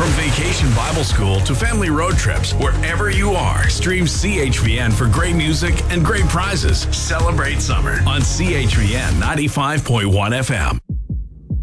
vacation Bible school to family road trips, wherever you are, stream CHVN for great music and great prizes. Celebrate summer on CHVN 95.1 FM.